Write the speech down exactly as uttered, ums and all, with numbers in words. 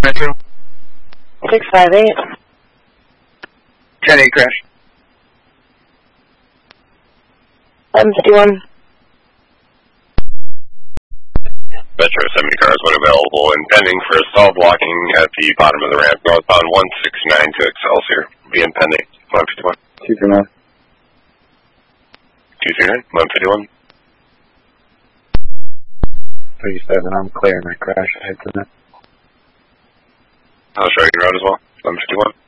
Metro. six five eight. ten eight crash. eleven fifty-one. Metro seventy cars when available and pending for a stall blocking at the bottom of the ramp northbound one six nine to Excelsior. Being pending. one fifty-one. two three nine. two three nine. one fifty-one. thirty-seven, I'm clearing that crash. I hit the net. I'll show you the road as well. one fifty-one.